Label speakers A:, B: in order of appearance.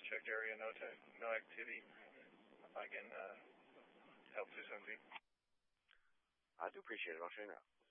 A: checked area, no activity. If I can help do something.
B: I do appreciate it. I'll show you now.